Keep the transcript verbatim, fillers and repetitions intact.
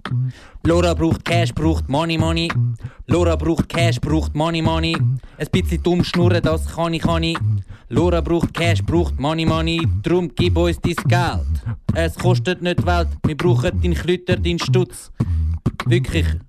Laura braucht Cash, braucht Money, Money. Laura braucht Cash, braucht Money, Money. Ein bisschen dumm schnurren, das kann ich, kann ich. Laura braucht Cash, braucht Money, Money. Drum gib uns dein Geld. Es kostet nicht Welt, wir brauchen deinen Klüter, deinen Stutz. Wirklich,